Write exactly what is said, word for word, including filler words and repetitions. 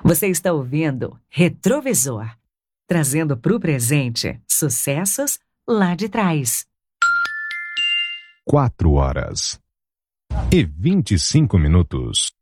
Você está ouvindo Retrovisor, trazendo para o presente sucessos lá de trás. Quatro horas e vinte e cinco minutos.